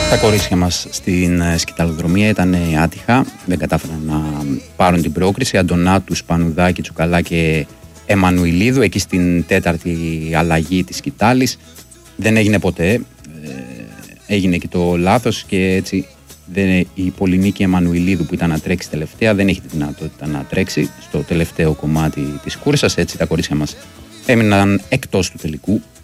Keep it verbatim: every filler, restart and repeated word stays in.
Τα κορίτσια μας στην σκηταλοδρομία ήταν άτυχα, δεν κατάφεραν να πάρουν την πρόκριση. Αντωνάτου, Σπανουδάκη, Τσουκαλά και Εμμανουηλίδου εκεί στην τέταρτη αλλαγή της σκητάλης. Δεν έγινε ποτέ, ε, έγινε και το λάθος και έτσι δεν, η Πολυνίκη Εμμανουηλίδου που ήταν να τρέξει τελευταία δεν έχει τη δυνατότητα να τρέξει στο τελευταίο κομμάτι της κούρσας. Έτσι τα κορίτσια μας έμειναν εκτός του τελικού.